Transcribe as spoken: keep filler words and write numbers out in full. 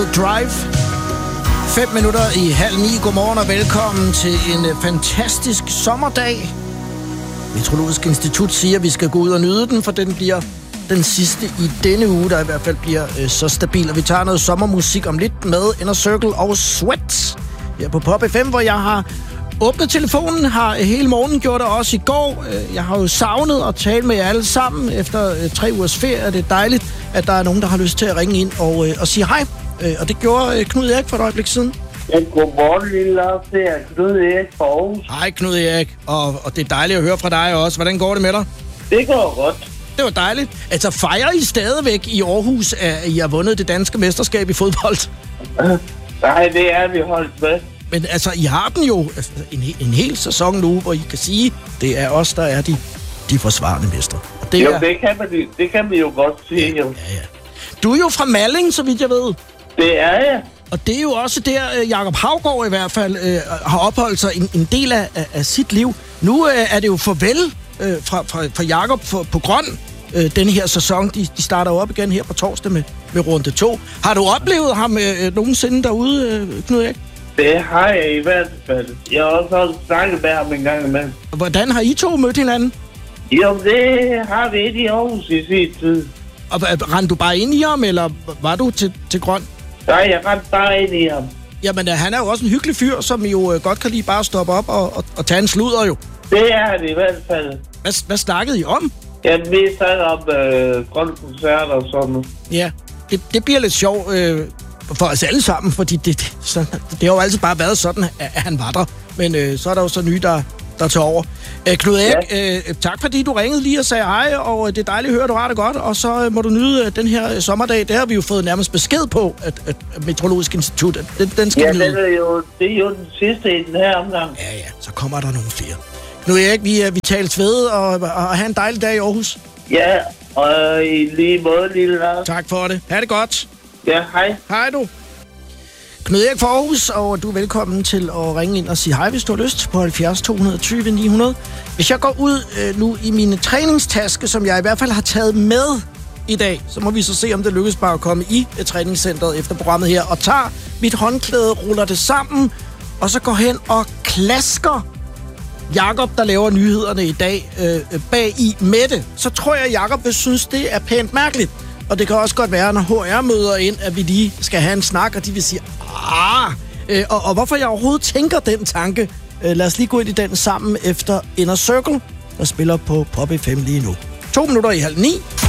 Drive. Fem minutter i halv ni. Godmorgen og velkommen til en fantastisk sommerdag. Meteorologisk Institut siger, at vi skal gå ud og nyde den, for den bliver den sidste i denne uge, der i hvert fald bliver øh, så stabil. Og vi tager noget sommermusik om lidt med Inner Circle og Sweat her på Pop F M, hvor jeg har åbnet telefonen, har hele morgenen gjort det også i går. Jeg har jo savnet at tale med jer alle sammen efter tre ugers ferie. Det er dejligt, at der er nogen, der har lyst til at ringe ind og, og sige hej. Og det gjorde Knud Erik for et øjeblik siden. Ja, godmorgen, lille Lars. Det er Knud Erik fra Aarhus. Hej, Knud Erik. Og, og det er dejligt at høre fra dig også. Hvordan går det med dig? Det går godt. Det var dejligt. Altså, fejrer I stadigvæk i Aarhus, at I har vundet det danske mesterskab i fodbold? Nej, det er vi holdt med. Men altså, I har den jo en, en hel sæson nu, hvor I kan sige, det er os, der er de, de forsvarende mestre. Det jo, er... det, kan man, det kan man jo godt sige. Ja, ja, ja. Du er jo fra Malling, så vidt jeg ved. Det er jeg. Og det er jo også der, Jakob Haugaard i hvert fald øh, har opholdt sig en, en del af, af sit liv. Nu øh, er det jo farvel øh, fra, fra, fra Jakob på, på Grøn, øh, denne her sæson. De, de starter jo op igen her på torsdag med, med runde to. Har du oplevet ham øh, nogensinde derude, øh, Knud Erik? Det har jeg i hvert fald. Jeg har også snakket med ham en gang imellem. Hvordan har I to mødt hinanden? Jo, det har vi ikke i Aarhus i sin tid. Og rendte du bare ind i ham, eller var du til, til Grøn? Nej, jeg rendte bare ind i ham. Jamen, han er jo også en hyggelig fyr, som jo godt kan lide bare at stoppe op og, og, og tage en sludder jo. Det er det i hvert fald. Hvad, hvad snakkede I om? Ja, vi snakkede om øh, grønne koncerter og sådan noget. Ja, det, det bliver lidt sjovt øh, for os alle sammen, fordi det, det, så, det har jo altid bare været sådan, at, at han var der. Men øh, så er der jo så nye, der, der tager over. Øh, Knud Erik, ja. øh, tak fordi du ringede lige og sagde hej, og det er dejligt at høre, at du har det godt. Og så øh, må du nyde øh, den her sommerdag. Det har vi jo fået nærmest besked på, at, at Meteorologisk Institut, at den, den skal ja, vi nyde. Ja, det er jo, det er jo den sidste i den her omgang. Ja, ja, så kommer der nogle flere. Knud Erik, vi, vi tales ved, og, og have en dejlig dag i Aarhus. Ja, og i lige måde, lille Lars. Tak for det. Ha' det godt. Ja, hej. Hej du. Knud Erik fra Aarhus, og du er velkommen til at ringe ind og sige hej, hvis du har lyst, på halvfjerds to tyve ni hundrede. Hvis jeg går ud øh, nu i mine træningstaske, som jeg i hvert fald har taget med i dag, så må vi så se, om det lykkes bare at komme i et træningscenteret efter programmet her, og tager mit håndklæde, ruller det sammen, og så går hen og klasker Jakob, der laver nyhederne i dag, øh, bag i med det. Så tror jeg, Jakob vil synes, det er pænt mærkeligt. Og det kan også godt være, når H R møder ind, at vi lige skal have en snak, og de vil sige, ah, øh, og, og hvorfor jeg overhovedet tænker den tanke, øh, lad os lige gå ind i den sammen efter Inner Circle, der spiller på Pop F M lige nu. To minutter i halv ni.